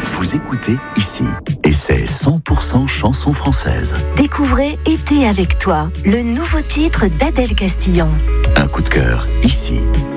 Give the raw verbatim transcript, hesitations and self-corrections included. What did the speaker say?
Vous écoutez ici, et c'est cent pour cent chanson française. Découvrez Été avec toi, le nouveau titre d'Adèle Castillon. Un coup de cœur ici.